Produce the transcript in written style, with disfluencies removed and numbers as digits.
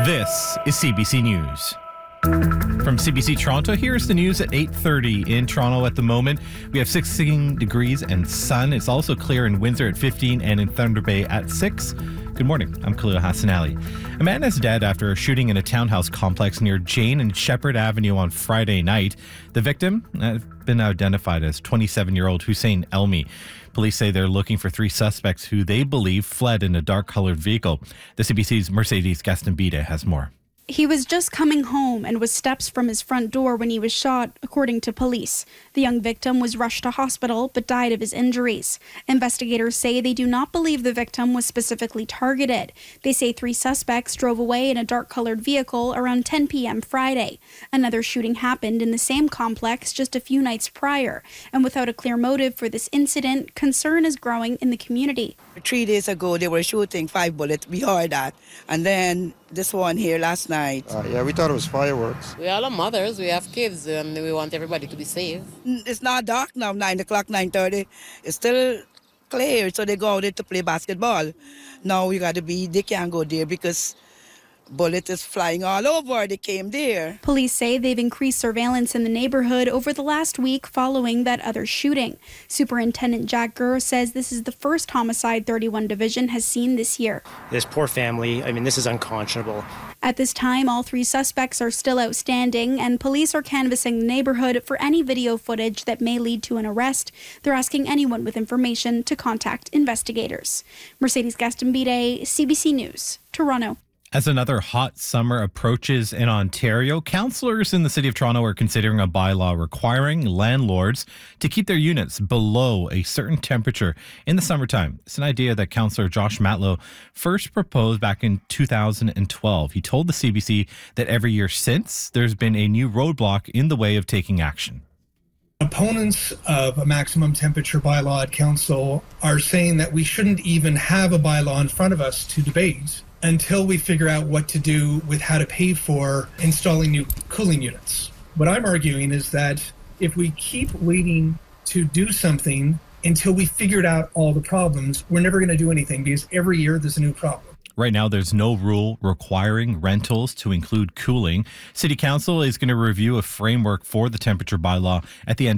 This is CBC News. From CBC Toronto, here's the news at 8:30 in Toronto at the moment. We have 16 degrees and sun. It's also clear in Windsor at 15 and in Thunder Bay at 6. Good morning. I'm Khalil Hassan Ali. A man is dead after a shooting in a townhouse complex near Jane and Shepherd Avenue on Friday night. The victim has been identified as 27-year-old Hussein Elmi. Police say they're looking for 3 suspects who they believe fled in a dark-colored vehicle. The CBC's Mercedes Gastambide has more. He was just coming home and was steps from his front door when he was shot, according to police. The young victim was rushed to hospital but died of his injuries. Investigators say they do not believe the victim was specifically targeted. They say 3 suspects drove away in a dark-colored vehicle around 10 p.m. Friday. Another shooting happened in the same complex just a few nights prior. And without a clear motive for this incident, concern is growing in the community. 3 days ago, they were shooting 5 bullets. We heard that. And then this one here last night. Yeah, we thought it was fireworks. We all are mothers, we have kids, and we want everybody to be safe. It's not dark now, 9 o'clock, 9:30. It's still clear, so they go out there to play basketball. Now they can't go there because bullets is flying all over. They came there. Police say they've increased surveillance in the neighborhood over the last week following that other shooting. Superintendent Jack Gurr says this is the first homicide 31 Division has seen this year. This poor family, this is unconscionable. At this time, all 3 suspects are still outstanding, and police are canvassing the neighborhood for any video footage that may lead to an arrest. They're asking anyone with information to contact investigators. Mercedes Gastambide, CBC News, Toronto. As another hot summer approaches in Ontario, councillors in the City of Toronto are considering a bylaw requiring landlords to keep their units below a certain temperature in the summertime. It's an idea that Councillor Josh Matlow first proposed back in 2012. He told the CBC that every year since, there's been a new roadblock in the way of taking action. Opponents of a maximum temperature bylaw at council are saying that we shouldn't even have a bylaw in front of us to debate until we figure out what to do with how to pay for installing new cooling units. What I'm arguing is that if we keep waiting to do something until we figured out all the problems, we're never going to do anything because every year there's a new problem. Right now, there's no rule requiring rentals to include cooling. City Council is going to review a framework for the temperature bylaw at the end of